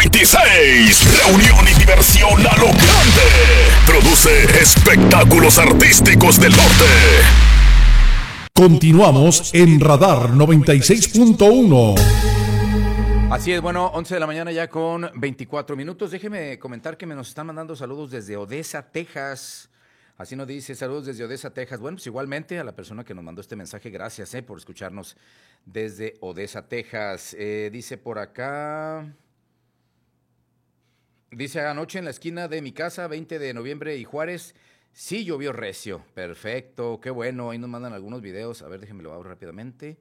26. Reunión y diversión a lo grande. Produce espectáculos artísticos del norte. Continuamos en Radar 96.1. Así es, bueno, 11 de la mañana ya con 24 minutos. Déjeme comentar que nos están mandando saludos desde Odessa, Texas. Así nos dice, saludos desde Odessa, Texas. Bueno, pues igualmente a la persona que nos mandó este mensaje, gracias por escucharnos desde Odessa, Texas. Dice por acá, dice anoche en la esquina de mi casa, 20 de noviembre y Juárez, sí llovió recio. Perfecto, qué bueno, ahí nos mandan algunos videos. A ver, déjenme lo abro rápidamente.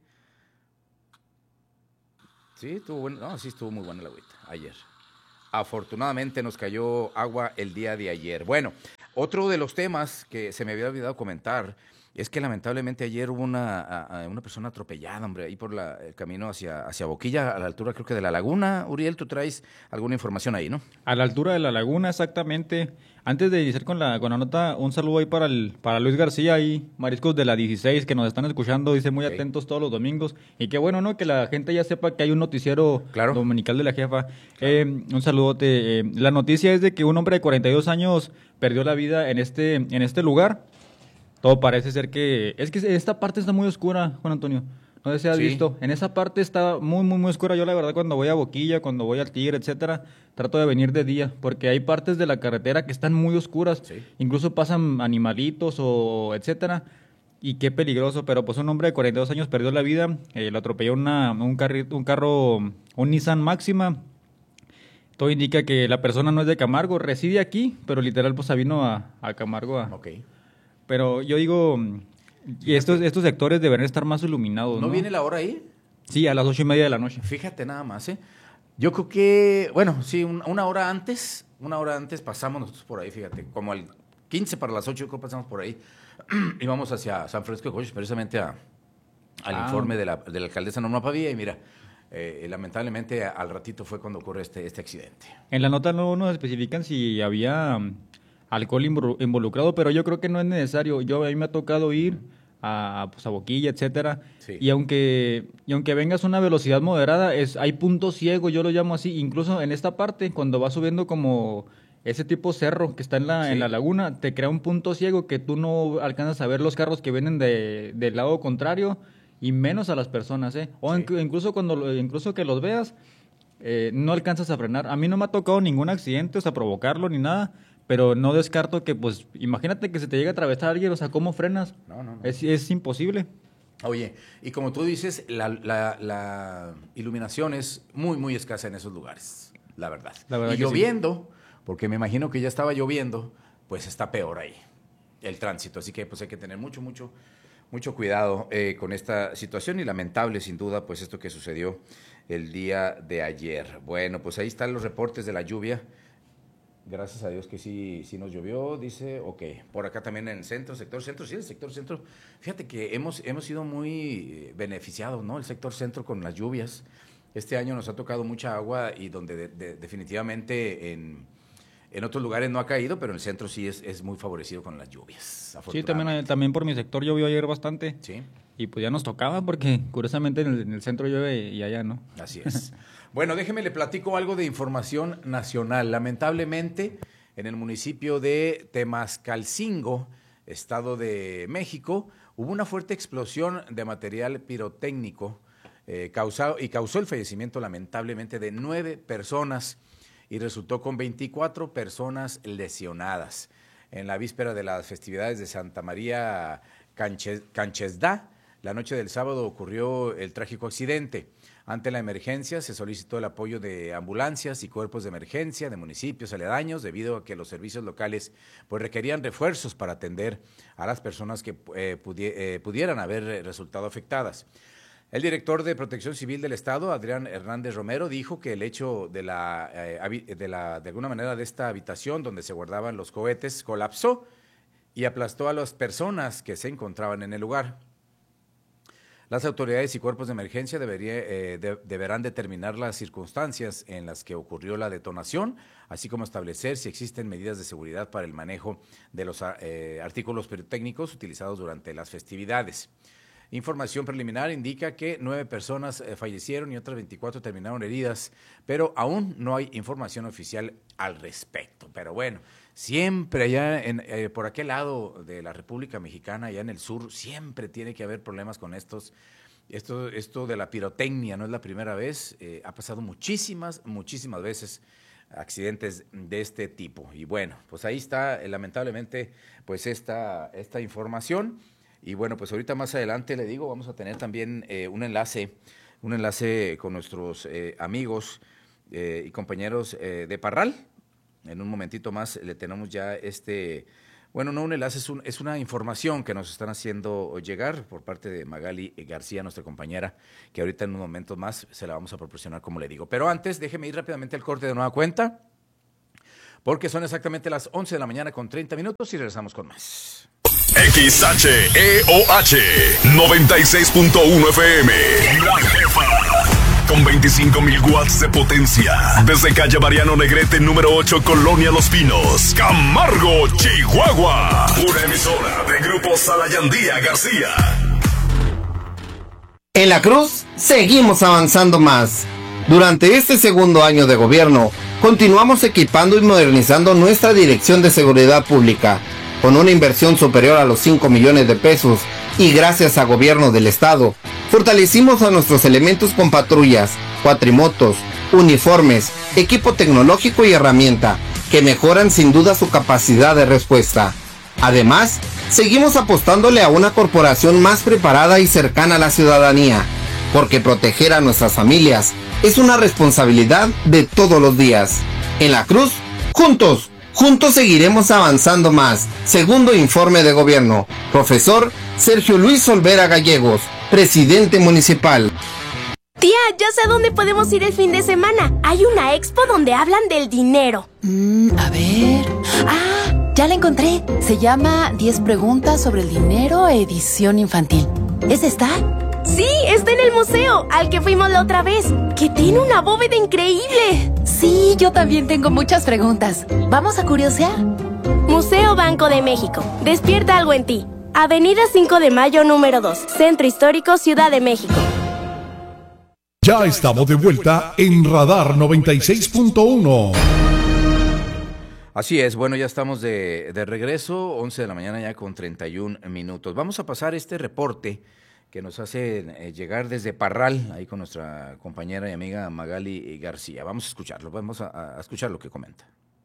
Sí, estuvo bueno. No, sí estuvo muy buena la agüita ayer. Afortunadamente nos cayó agua el día de ayer. Bueno, otro de los temas que se me había olvidado comentar es que lamentablemente ayer hubo una persona atropellada, hombre, ahí por el camino hacia Boquilla, a la altura creo que de la laguna. Uriel, tú traes alguna información ahí, ¿no? A la altura de la laguna, exactamente. Antes de iniciar con la nota, un saludo ahí para Luis García, ahí, Mariscos de la 16, que nos están escuchando, dice muy atentos todos los domingos. Y qué bueno, ¿no? Que la gente ya sepa que hay un noticiero dominical de la jefa. Claro. Un saludote. La noticia es de que un hombre de 42 años perdió la vida en este lugar. Todo parece ser que... Es que esta parte está muy oscura, Juan Antonio. No sé si has visto. En esa parte está muy, muy, muy oscura. Yo la verdad cuando voy a Boquilla, cuando voy al Tigre, etcétera, trato de venir de día, porque hay partes de la carretera que están muy oscuras. Sí. Incluso pasan animalitos o etcétera. Y qué peligroso. Pero pues un hombre de 42 años perdió la vida. Lo atropelló un carro, un Nissan Máxima. Todo indica que la persona no es de Camargo, reside aquí, pero literal pues vino a Camargo. Okay. Pero yo digo, y estos sectores deberían estar más iluminados, ¿no? ¿No viene la hora ahí? Sí, a las 8:30 de la noche. Fíjate nada más, Yo creo que, bueno, sí, una hora antes pasamos nosotros por ahí, fíjate, como al 15 para las 8, yo creo que pasamos por ahí. Y vamos hacia San Francisco de Coches, precisamente al informe de la alcaldesa Norma Pavía, y mira, lamentablemente al ratito fue cuando ocurre este accidente. En la nota no nos especifican si había alcohol involucrado, pero yo creo que no es necesario. A mí me ha tocado ir a Boquilla, etcétera, sí. y aunque vengas a una velocidad moderada, hay puntos ciegos, yo lo llamo así, incluso en esta parte, cuando vas subiendo como ese tipo cerro que está en la laguna, te crea un punto ciego que tú no alcanzas a ver los carros que vienen del lado contrario, y menos a las personas, o incluso incluso que los veas, no alcanzas a frenar. A mí no me ha tocado ningún accidente, o sea, provocarlo ni nada, pero no descarto que, pues, imagínate que se te llegue a atravesar alguien, o sea, ¿cómo frenas? No. Es imposible. Oye, y como tú dices, la iluminación es muy, muy escasa en esos lugares, la verdad. Y lloviendo, porque me imagino que ya estaba lloviendo, pues está peor ahí el tránsito. Así que pues hay que tener mucho cuidado con esta situación, y lamentable sin duda pues esto que sucedió el día de ayer. Bueno, pues ahí están los reportes de la lluvia. Gracias a Dios que sí nos llovió, dice, ok. Por acá también en el sector centro, sí, el sector centro. Fíjate que hemos sido muy beneficiados, ¿no? El sector centro con las lluvias. Este año nos ha tocado mucha agua, y donde definitivamente en otros lugares no ha caído, pero en el centro sí es muy favorecido con las lluvias. Sí, también por mi sector llovió ayer bastante. Sí. Y pues ya nos tocaba, porque curiosamente en el centro llueve y allá no. Así es. Bueno, déjeme le platico algo de información nacional. Lamentablemente, en el municipio de Temascalcingo, Estado de México, hubo una fuerte explosión de material pirotécnico causó el fallecimiento, lamentablemente, de 9 personas, y resultó con 24 personas lesionadas. En la víspera de las festividades de Santa María Canchesdá, la noche del sábado, ocurrió el trágico accidente. Ante la emergencia se solicitó el apoyo de ambulancias y cuerpos de emergencia de municipios aledaños, debido a que los servicios locales pues requerían refuerzos para atender a las personas que pudieran haber resultado afectadas. El director de Protección Civil del Estado, Adrián Hernández Romero, dijo que el hecho de alguna manera de esta habitación donde se guardaban los cohetes colapsó y aplastó a las personas que se encontraban en el lugar. Las autoridades y cuerpos de emergencia deberán determinar las circunstancias en las que ocurrió la detonación, así como establecer si existen medidas de seguridad para el manejo de los artículos pirotécnicos utilizados durante las festividades. Información preliminar indica que 9 personas fallecieron y otras 24 terminaron heridas, pero aún no hay información oficial al respecto. Pero bueno, siempre allá por aquel lado de la República Mexicana, allá en el sur, siempre tiene que haber problemas con esto de la pirotecnia. No es la primera vez, ha pasado muchísimas veces accidentes de este tipo. Y bueno, pues ahí está, lamentablemente, pues esta información. Y bueno, pues ahorita más adelante le digo, vamos a tener también un enlace con nuestros amigos y compañeros de Parral. En un momentito más le tenemos ya bueno, no un enlace, es una información que nos están haciendo llegar por parte de Magali García, nuestra compañera, que ahorita en un momento más se la vamos a proporcionar, como le digo. Pero antes, déjeme ir rápidamente al corte de nueva cuenta, porque son exactamente las 11 de la mañana con 30 minutos y regresamos con más. XHEOH 96.1 FM. La Jefa. Con 25,000 watts de potencia. Desde calle Mariano Negrete, número 8, Colonia Los Pinos, Camargo, Chihuahua. Una emisora de Grupo Salayandía García. En La Cruz, seguimos avanzando más. Durante este segundo año de gobierno, continuamos equipando y modernizando nuestra Dirección de Seguridad Pública, con una inversión superior a los 5 millones de pesos, y gracias a gobierno del estado, fortalecimos a nuestros elementos con patrullas, cuatrimotos, uniformes, equipo tecnológico y herramienta, que mejoran sin duda su capacidad de respuesta. Además, seguimos apostándole a una corporación más preparada y cercana a la ciudadanía, porque proteger a nuestras familias es una responsabilidad de todos los días. En La Cruz, juntos seguiremos avanzando más. Segundo informe de gobierno. Profesor Sergio Luis Olvera Gallegos, presidente municipal. Tía, ya sé a dónde podemos ir el fin de semana. Hay una expo donde hablan del dinero. A ver... ya la encontré. Se llama 10 preguntas sobre el dinero, edición infantil. ¿Es esta? Sí, está en el museo, al que fuimos la otra vez, que tiene una bóveda increíble. Sí, yo también tengo muchas preguntas. ¿Vamos a curiosear? Museo Banco de México. Despierta algo en ti. Avenida 5 de Mayo, número 2. Centro Histórico, Ciudad de México. Ya estamos de vuelta en Radar 96.1. Así es, bueno, ya estamos de regreso, 11 de la mañana ya con 31 minutos. Vamos a pasar este reporte que nos hace llegar desde Parral, ahí con nuestra compañera y amiga Magali García. Vamos a escucharlo, vamos a escuchar lo que comenta.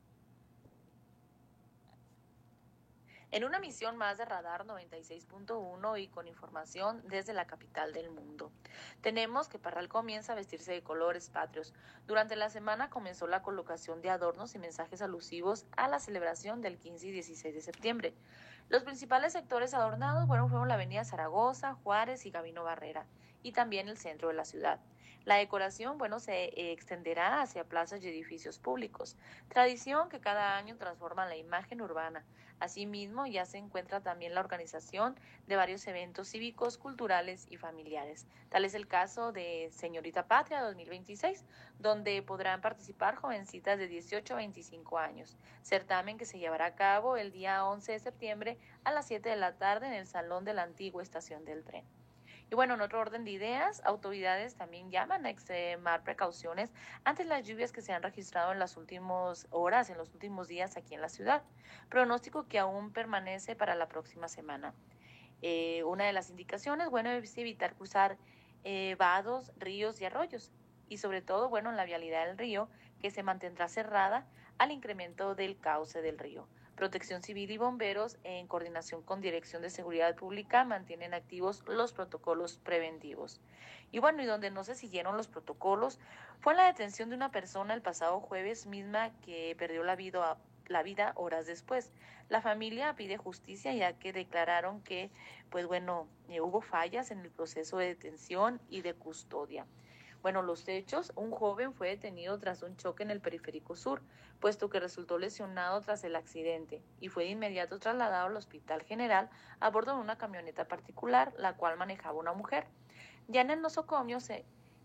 En una misión más de Radar 96.1 y con información desde la capital del mundo. Tenemos que Parral comienza a vestirse de colores patrios. Durante la semana comenzó la colocación de adornos y mensajes alusivos a la celebración del 15 y 16 de septiembre. Los principales sectores adornados fueron la avenida Zaragoza, Juárez y Gabino Barrera, y también el centro de la ciudad. La decoración, se extenderá hacia plazas y edificios públicos, tradición que cada año transforma la imagen urbana. Asimismo, ya se encuentra también la organización de varios eventos cívicos, culturales y familiares. Tal es el caso de Señorita Patria 2026, donde podrán participar jovencitas de 18 a 25 años. Certamen que se llevará a cabo el día 11 de septiembre a las 7 de la tarde en el Salón de la antigua estación del tren. Y en otro orden de ideas, autoridades también llaman a extremar precauciones ante las lluvias que se han registrado en las últimas horas, en los últimos días aquí en la ciudad. Pronóstico que aún permanece para la próxima semana. Una de las indicaciones, es evitar cruzar vados, ríos y arroyos. Y sobre todo, en la vialidad del río, que se mantendrá cerrada al incremento del cauce del río. Protección Civil y bomberos, en coordinación con Dirección de Seguridad Pública, mantienen activos los protocolos preventivos. Y donde no se siguieron los protocolos fue la detención de una persona el pasado jueves, misma que perdió la vida horas después. La familia pide justicia, ya que declararon que hubo fallas en el proceso de detención y de custodia. Los hechos, un joven fue detenido tras un choque en el Periférico Sur, puesto que resultó lesionado tras el accidente y fue de inmediato trasladado al Hospital General a bordo de una camioneta particular, la cual manejaba una mujer. Ya en el nosocomio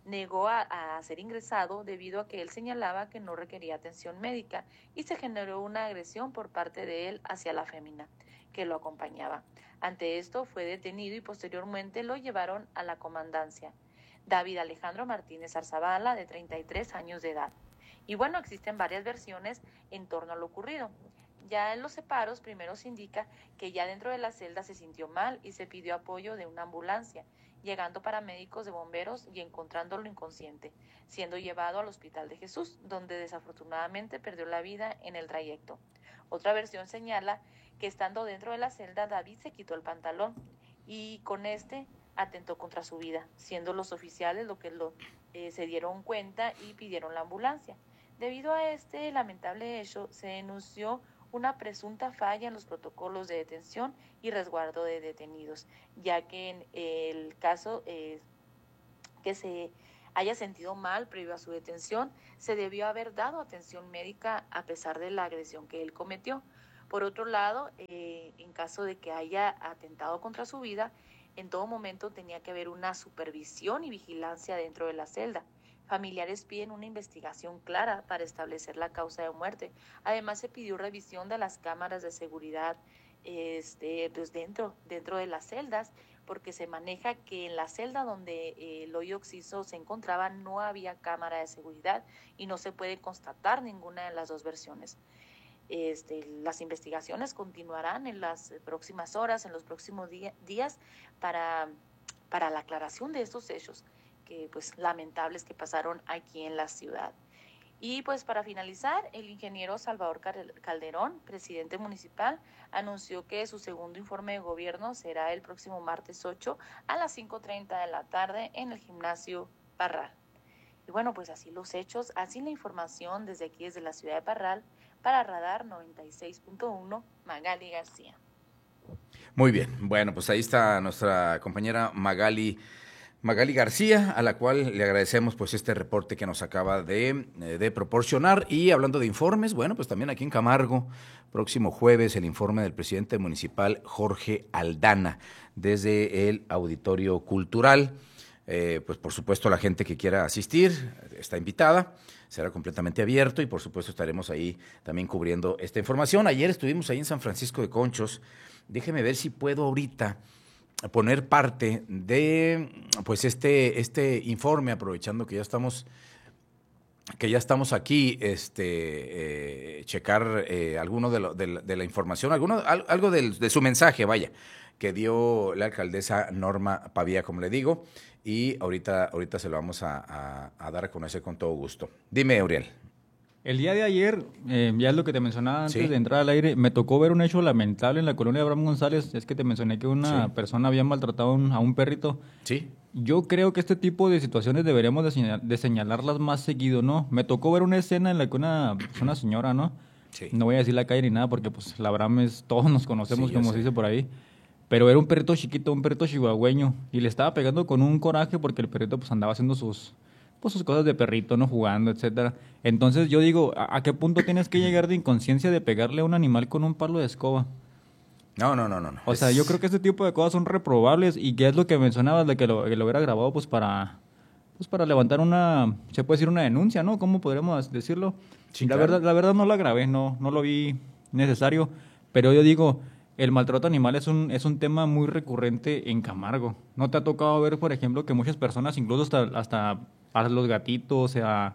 negó a ser ingresado debido a que él señalaba que no requería atención médica y se generó una agresión por parte de él hacia la fémina que lo acompañaba. Ante esto fue detenido y posteriormente lo llevaron a la comandancia. David Alejandro Martínez Arzabala, de 33 años de edad. Y bueno, existen varias versiones en torno a lo ocurrido. Ya en los separos, primero se indica que ya dentro de la celda se sintió mal y se pidió apoyo de una ambulancia, llegando paramédicos de bomberos y encontrándolo inconsciente, siendo llevado al Hospital de Jesús, donde desafortunadamente perdió la vida en el trayecto. Otra versión señala que estando dentro de la celda, David se quitó el pantalón y con este atentó contra su vida, siendo los oficiales los que se dieron cuenta y pidieron la ambulancia. Debido a este lamentable hecho, se denunció una presunta falla en los protocolos de detención y resguardo de detenidos, ya que en el caso que se haya sentido mal previo a su detención, se debió haber dado atención médica a pesar de la agresión que él cometió. Por otro lado, en caso de que haya atentado contra su vida, en todo momento tenía que haber una supervisión y vigilancia dentro de la celda. Familiares piden una investigación clara para establecer la causa de muerte. Además, se pidió revisión de las cámaras de seguridad pues dentro de las celdas, porque se maneja que en la celda donde el hoyo Oxiso se encontraba no había cámara de seguridad y no se puede constatar ninguna de las dos versiones. Las investigaciones continuarán en las próximas horas, en los próximos días para la aclaración de estos hechos que pues lamentables que pasaron aquí en la ciudad. Y pues para finalizar, el ingeniero Salvador Calderón, presidente municipal, anunció que su segundo informe de gobierno será el próximo martes 8 a las 5:30 de la tarde en el gimnasio Parral. Y bueno, pues así los hechos, así la información desde aquí, desde la ciudad de Parral, para Radar 96.1, Magali García. Muy bien, bueno, pues ahí está nuestra compañera Magali García, a la cual le agradecemos pues este reporte que nos acaba de proporcionar. Y hablando de informes, bueno, pues también aquí en Camargo, próximo jueves, el informe del presidente municipal Jorge Aldana, desde el Auditorio Cultural. Pues por supuesto la gente que quiera asistir está invitada, será completamente abierto y por supuesto estaremos ahí también cubriendo esta información. Ayer estuvimos ahí en San Francisco de Conchos, déjeme ver si puedo ahorita poner parte de pues este informe, aprovechando que ya estamos aquí, checar alguno de la información, algo de su mensaje, vaya, que dio la alcaldesa Norma Pavía, como le digo, y ahorita se lo vamos a dar a conocer con todo gusto. Dime, Uriel. El día de ayer, ya es lo que te mencionaba antes Sí. de entrar al aire, me tocó ver un hecho lamentable en la colonia de Abraham González. Es que te mencioné que una persona había maltratado a un perrito. Sí. Yo creo que este tipo de situaciones deberíamos de señalarlas más seguido, ¿no? Me tocó ver una escena en la que una señora, ¿no? Sí. No voy a decir la calle ni nada porque pues la Abraham todos nos conocemos, Sí, yo como sé. se dice por ahí. Pero era un perrito chiquito, un perrito chihuahueño, y le estaba pegando con un coraje porque el perrito pues andaba haciendo sus cosas de perrito, ¿no? Jugando, etcétera. Entonces yo digo, ¿a qué punto tienes que llegar de inconsciencia de pegarle a un animal con un palo de escoba? No. O sea, yo creo que este tipo de cosas son reprobables y que es lo que mencionabas de que lo hubiera grabado pues para levantar se puede decir una denuncia, ¿no? ¿Cómo podríamos decirlo? Sí, la claro. verdad no la grabé, no lo vi necesario, pero yo digo, el maltrato animal es un tema muy recurrente en Camargo. ¿No te ha tocado ver, por ejemplo, que muchas personas, incluso hasta a los gatitos,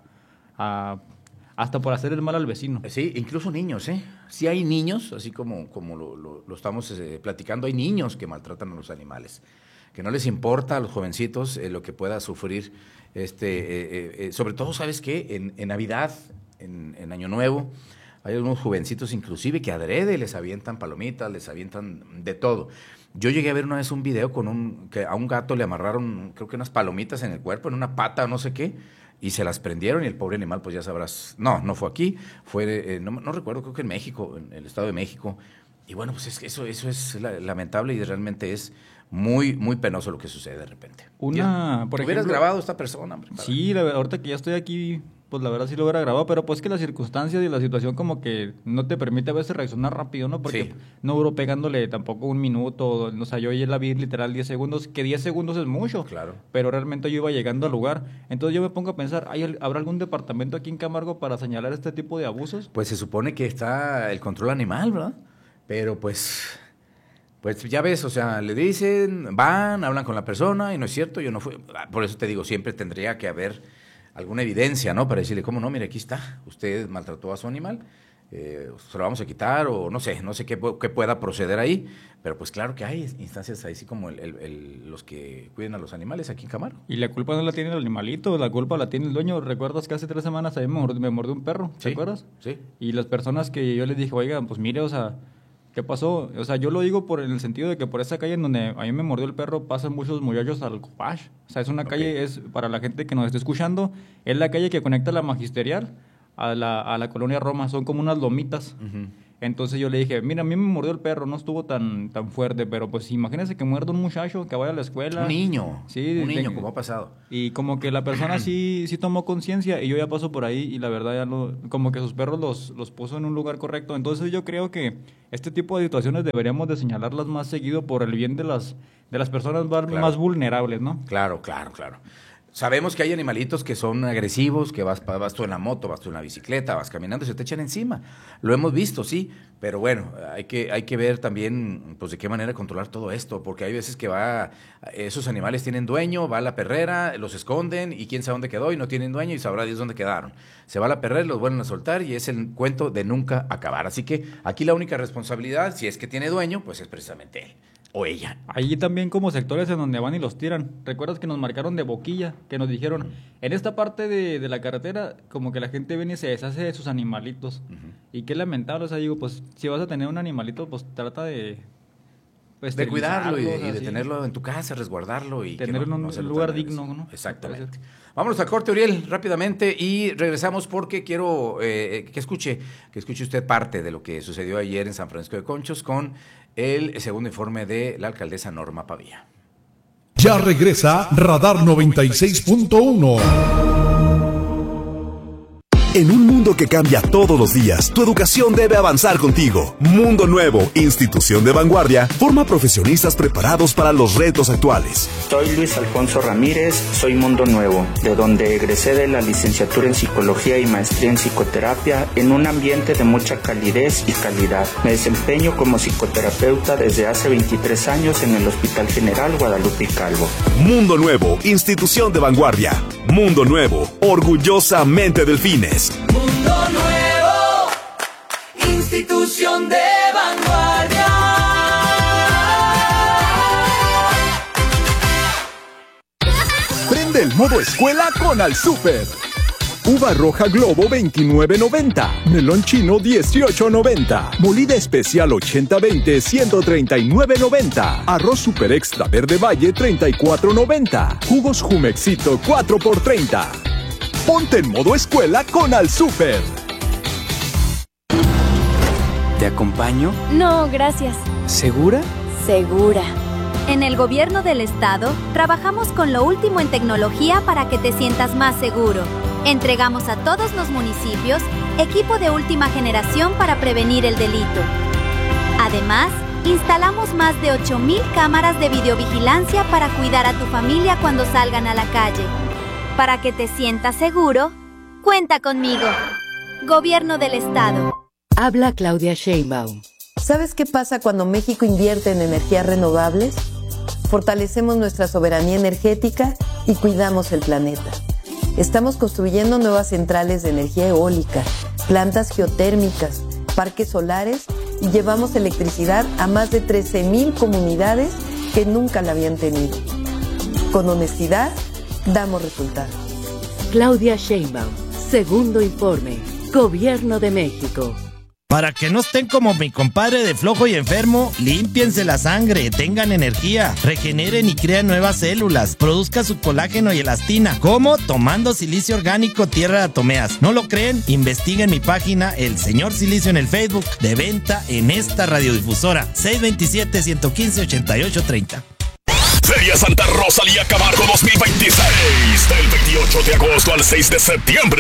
hasta por hacer el mal al vecino? Sí, incluso niños, ¿eh? Sí hay niños, así como lo estamos platicando, hay niños que maltratan a los animales, que no les importa a los jovencitos lo que pueda sufrir, sobre todo, ¿sabes qué? En Navidad, en Año Nuevo, hay algunos jovencitos inclusive que adrede les avientan palomitas, les avientan de todo. Yo llegué a ver una vez un video que a un gato le amarraron, creo que unas palomitas en el cuerpo, en una pata o no sé qué, y se las prendieron y el pobre animal, pues ya sabrás, no fue aquí, fue, no recuerdo, creo que en México, en el Estado de México. Y bueno, pues eso es lamentable y realmente es muy, muy penoso lo que sucede de repente. Por ¿Hubieras ejemplo, grabado a esta persona? Hombre, sí, ahorita que ya estoy aquí pues la verdad sí lo hubiera grabado, pero pues que las circunstancias y la situación como que no te permite a veces reaccionar rápido, ¿no? Porque no duró pegándole tampoco un minuto, o sea, yo ya la vi literal 10 segundos, que 10 segundos es mucho, claro, pero realmente yo iba llegando al lugar. Entonces yo me pongo a pensar, ¿habrá algún departamento aquí en Camargo para señalar este tipo de abusos? Pues se supone que está el control animal, ¿verdad? Pero pues ya ves, o sea, le dicen, van, hablan con la persona y no es cierto, yo no fui. Por eso te digo, siempre tendría que haber alguna evidencia, ¿no? Para decirle, ¿cómo no? Mire, aquí está, usted maltrató a su animal, se lo vamos a quitar o no sé qué pueda proceder ahí, pero pues claro que hay instancias ahí, así como los que cuiden a los animales aquí en Camargo. Y la culpa no la tiene el animalito, la culpa la tiene el dueño. ¿Recuerdas que hace 3 semanas a mí me mordió un perro? ¿Te acuerdas? Sí. Y las personas que yo les dije, oigan, pues mire, o sea, ¿qué pasó? O sea, yo lo digo en el sentido de que por esa calle en donde a mí me mordió el perro pasan muchos muchachos al Copach. O sea, es una calle, es para la gente que nos esté escuchando, es la calle que conecta la Magisterial a la colonia Roma. Son como unas lomitas. Uh-huh. Entonces yo le dije, mira, a mí me mordió el perro, no estuvo tan fuerte, pero pues imagínese que muerde un muchacho que vaya a la escuela. Un niño. Sí, un niño, como ha pasado. Y como que la persona sí tomó conciencia y yo ya paso por ahí y la verdad ya como que sus perros los puso en un lugar correcto. Entonces yo creo que este tipo de situaciones deberíamos de señalarlas más seguido por el bien de las personas más vulnerables, ¿no? Claro. Sabemos que hay animalitos que son agresivos, que vas tú en la moto, vas tú en la bicicleta, vas caminando y se te echan encima. Lo hemos visto, sí, pero bueno, hay que ver también pues de qué manera controlar todo esto, porque hay veces que esos animales tienen dueño, va a la perrera, los esconden y quién sabe dónde quedó y no tienen dueño y sabrá Dios dónde quedaron. Se va a la perrera y los vuelven a soltar y es el cuento de nunca acabar. Así que aquí la única responsabilidad, si es que tiene dueño, pues es precisamente él. O ella. Allí también como sectores en donde van y los tiran. ¿Recuerdas que nos marcaron de boquilla? Que nos dijeron, en esta parte de la carretera, como que la gente viene y se deshace de sus animalitos. Uh-huh. Y qué lamentable, o sea, digo, pues, si vas a tener un animalito, pues, trata de... Pues, de cuidarlo y de tenerlo en tu casa, resguardarlo y tenerlo en un lugar digno, ¿no? Exactamente. Vámonos a corte, Uriel, rápidamente, y regresamos porque quiero que escuche usted parte de lo que sucedió ayer en San Francisco de Conchos con el segundo informe de la alcaldesa Norma Pavía. Ya regresa Radar 96.1. En un mundo que cambia todos los días, tu educación debe avanzar contigo. Mundo Nuevo, institución de vanguardia, forma profesionistas preparados para los retos actuales. Soy Luis Alfonso Ramírez, soy Mundo Nuevo, de donde egresé de la licenciatura en Psicología y maestría en Psicoterapia en un ambiente de mucha calidez y calidad. Me desempeño como psicoterapeuta desde hace 23 años en el Hospital General Guadalupe Calvo. Mundo Nuevo, institución de vanguardia. Mundo Nuevo, orgullosamente Delfines. Mundo Nuevo, institución de vanguardia. Prende el modo escuela con Al Super. Uva roja Globo 29.90, melón chino 18.90, molida especial 80-20 139.90, arroz super extra verde valle 34.90, jugos Jumexito 4x30. Ponte en modo escuela con Al Super. ¿Te acompaño? No, gracias. ¿Segura? Segura. En el gobierno del estado, trabajamos con lo último en tecnología para que te sientas más seguro. Entregamos a todos los municipios equipo de última generación para prevenir el delito. Además, instalamos más de 8,000 cámaras de videovigilancia para cuidar a tu familia cuando salgan a la calle. Para que te sientas seguro, cuenta conmigo. Gobierno del Estado. Habla Claudia Sheinbaum. ¿Sabes qué pasa cuando México invierte en energías renovables? Fortalecemos nuestra soberanía energética y cuidamos el planeta. Estamos construyendo nuevas centrales de energía eólica, plantas geotérmicas, parques solares y llevamos electricidad a más de 13,000 comunidades que nunca la habían tenido. Con honestidad, damos resultados. Claudia Sheinbaum, segundo informe, Gobierno de México. Para que no estén como mi compadre de flojo y enfermo, límpiense la sangre, tengan energía, regeneren y crean nuevas células, produzca su colágeno y elastina. ¿Cómo? Tomando silicio orgánico Tierra de Atomeas. ¿No lo creen? Investiguen mi página El Señor Silicio en el Facebook, de venta en esta radiodifusora, 627-115-8830. Feria Santa Rosalía Camargo 2026, del 28 de agosto al 6 de septiembre.